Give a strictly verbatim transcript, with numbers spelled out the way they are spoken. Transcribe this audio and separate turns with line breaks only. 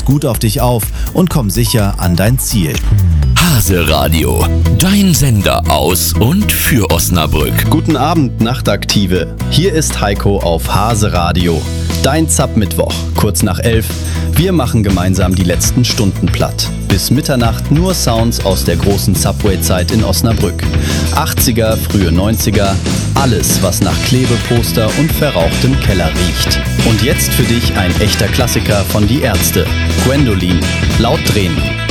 gut auf dich auf und komm sicher an dein Ziel.
Hase Radio, dein Sender aus und für Osnabrück.
Guten Abend, Nachtaktive. Hier ist Heiko auf Hase Radio. Dein Zapp-Mittwoch, kurz nach elf. Wir machen gemeinsam die letzten Stunden platt. Bis Mitternacht nur Sounds aus der großen Subway-Zeit in Osnabrück. achtziger, frühe neunziger, alles, was nach Klebeposter und verrauchtem Keller riecht. Und jetzt für dich ein echter Klassiker von Die Ärzte. Gwendolin, laut drehen.